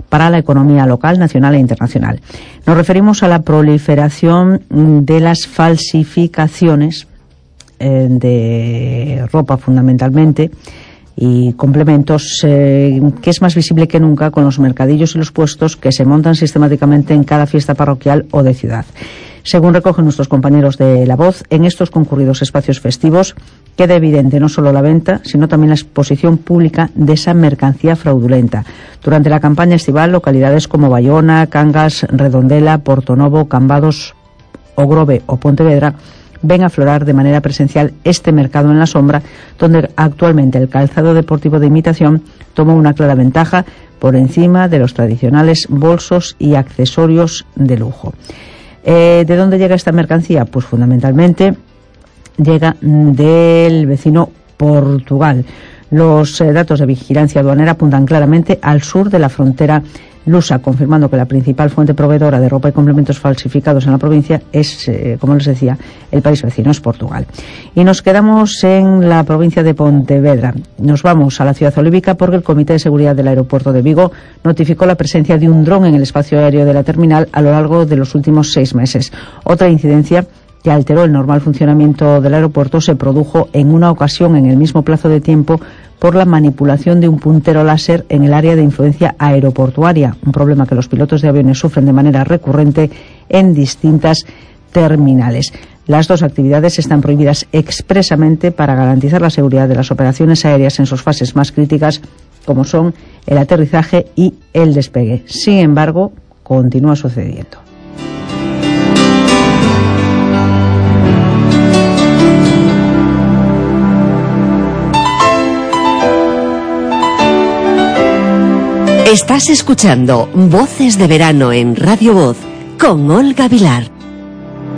para la economía local, nacional e internacional. Nos referimos a la proliferación de las falsificaciones de ropa fundamentalmente y complementos, que es más visible que nunca con los mercadillos y los puestos que se montan sistemáticamente en cada fiesta parroquial o de ciudad. Según recogen nuestros compañeros de La Voz, en estos concurridos espacios festivos queda evidente no solo la venta, sino también la exposición pública de esa mercancía fraudulenta. Durante la campaña estival, localidades como Bayona, Cangas, Redondela, Portonovo, Cambados, Ogrove o Pontevedra ven aflorar de manera presencial este mercado en la sombra, donde actualmente el calzado deportivo de imitación toma una clara ventaja por encima de los tradicionales bolsos y accesorios de lujo. ¿De dónde llega esta mercancía? Pues fundamentalmente llega del vecino Portugal. Los datos de vigilancia aduanera apuntan claramente al sur de la frontera lusa, confirmando que la principal fuente proveedora de ropa y complementos falsificados en la provincia es, como les decía, el país vecino, es Portugal. Y nos quedamos en la provincia de Pontevedra. Nos vamos a la ciudad olívica porque el Comité de Seguridad del Aeropuerto de Vigo notificó la presencia de un dron en el espacio aéreo de la terminal a lo largo de los últimos 6 meses. Otra incidencia que alteró el normal funcionamiento del aeropuerto se produjo en una ocasión en el mismo plazo de tiempo por la manipulación de un puntero láser en el área de influencia aeroportuaria, un problema que los pilotos de aviones sufren de manera recurrente en distintas terminales. Las dos actividades están prohibidas expresamente para garantizar la seguridad de las operaciones aéreas en sus fases más críticas, como son el aterrizaje y el despegue. Sin embargo, continúa sucediendo. Estás escuchando Voces de Verano en Radio Voz con Olga Vilar.